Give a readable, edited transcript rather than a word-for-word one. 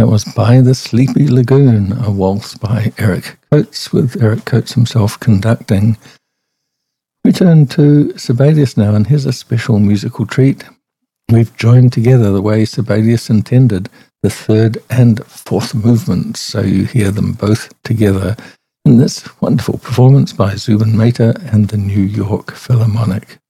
That was By the Sleepy Lagoon, a waltz by Eric Coates, with Eric Coates himself conducting. We turn to Sibelius now, and here's a special musical treat. We've joined together the way Sibelius intended the third and fourth movements, so you hear them both together in this wonderful performance by Zubin Mehta and the New York Philharmonic.